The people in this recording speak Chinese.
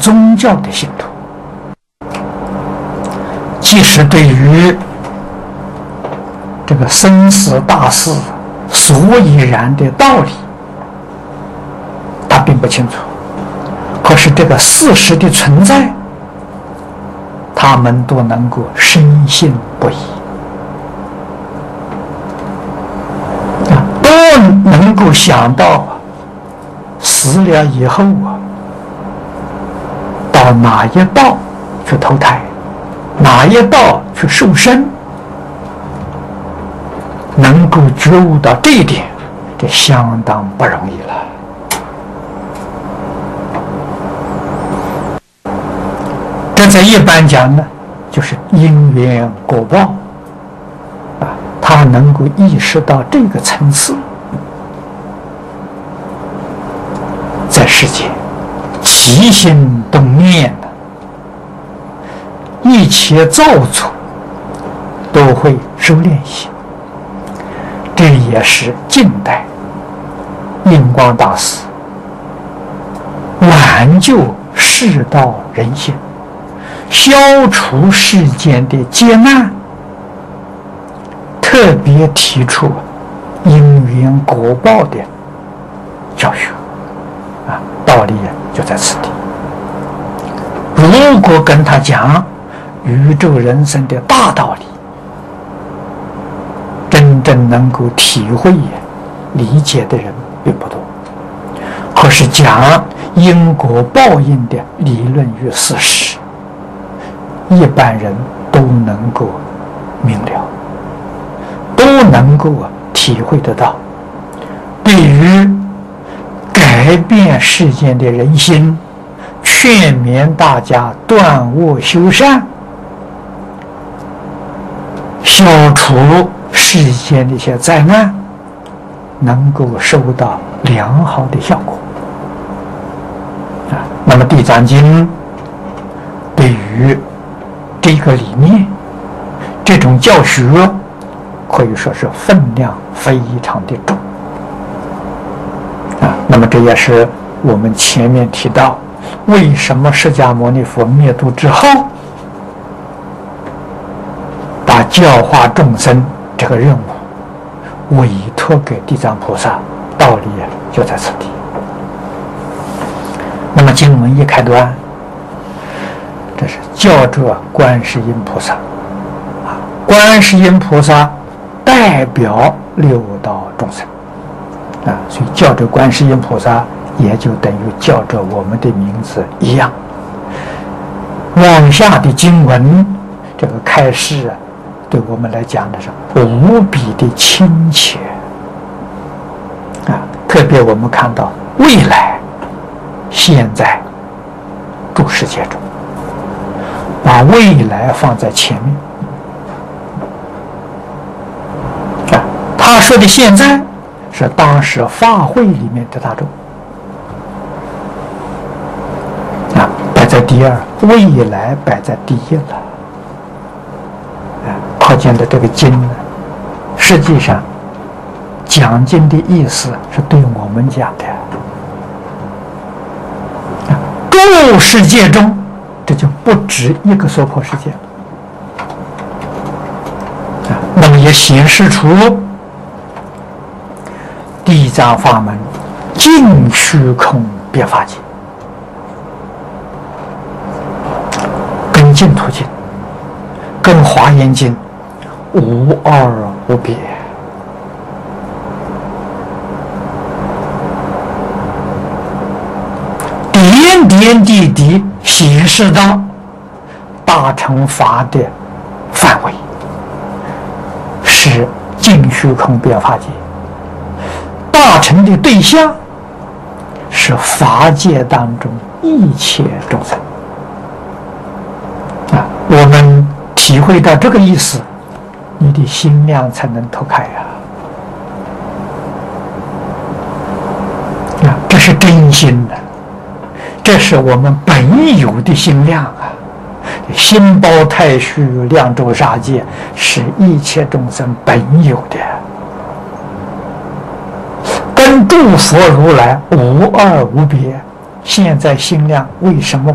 宗教的信徒，即使对于这个生死大事所以然的道理，他并不清楚，可是这个事实的存在，他们都能够深信不疑，都能够想到死了以后到哪一道去投胎，哪一道去受生，能够觉悟到这一点，这相当不容易了。这在一般讲呢，就是因缘果报他能够意识到这个层次，在世界起心动念一切造作都会收敛些。这也是近代印光大师挽救世道人心，消除世间的劫难，特别提出因缘果报的教学道理就在此地。如果跟他讲宇宙人生的大道理，真正能够体会理解的人并不多，可是讲因果报应的理论与事实，一般人都能够明了，都能够体会得到。对于改变世间的人心，劝勉大家断恶修善，消除世间的一些灾难，能够收到良好的效果那么《地藏经》对于这个理念，这种教学可以说是分量非常的重那么这也是我们前面提到，为什么释迦牟尼佛灭度之后，把教化众生这个任务委托给地藏菩萨，道理就在此地。那么经文一开端，这是教着观世音菩萨观世音菩萨代表六道众生所以叫着观世音菩萨，也就等于叫着我们的名字一样。往下的经文，这个开示对我们来讲的是无比的亲切特别我们看到未来、现在诸世界中，把未来放在前面他说的现在是当时法会里面的大众摆在第二，未来摆在第一了可见的这个经呢，实际上讲经的意思是对我们讲的诸世界中，这就不止一个娑婆世界那么也显示出地藏法门尽虚空遍法界跟净土经跟华严经无二无别点点滴滴显示到大乘法的范围是尽虚空遍法界，大乘的对象是法界当中一切众生我们体会到这个意思，你的心量才能脱开这是真心的，这是我们本有的心量心包太虚，量周沙界，是一切众生本有的，跟诸佛如来无二无别。现在心量为什么